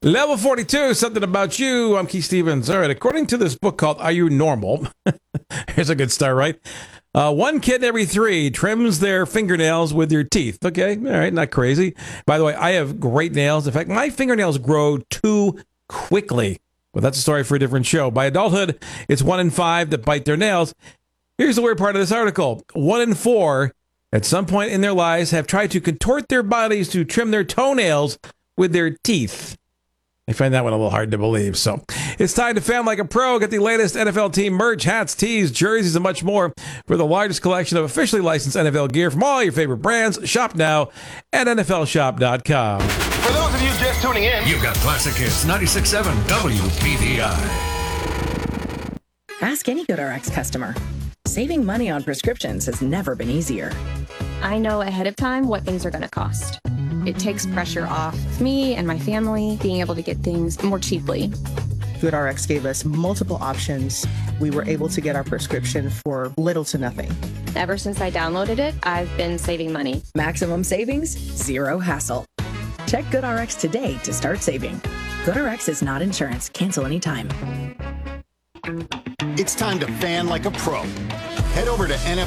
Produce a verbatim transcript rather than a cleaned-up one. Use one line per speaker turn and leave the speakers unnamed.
Level forty-two, something about you. I'm Keith Stevens. All right, according to this book called Are You Normal? Here's a good start, right? Uh, one kid in every three trims their fingernails with your teeth. Okay, all right, not crazy. By the way, I have great nails. In fact, my fingernails grow too quickly. But that's a story for a different show. By adulthood, it's one in five that bite their nails. Here's the weird part of this article. One in four, at some point in their lives, have tried to contort their bodies to trim their toenails with their teeth. I find that one a little hard to believe. So it's time to fan like a pro. Get the latest N F L team merch, hats, tees, jerseys, and much more for the largest collection of officially licensed N F L gear from all your favorite brands. Shop now at N F L shop dot com.
For those of you just tuning in,
you've got Classic Hits ninety-six point seven W P V I.
Ask any GoodRx customer. Saving money on prescriptions has never been easier.
I know ahead of time what things are going to cost. It takes pressure off me and my family being able to get things more cheaply.
GoodRx gave us multiple options. We were able to get our prescription for little to nothing.
Ever since I downloaded it, I've been saving money.
Maximum savings, zero hassle. Check GoodRx today to start saving. GoodRx is not insurance. Cancel anytime.
It's time to fan like a pro. Head over to N F L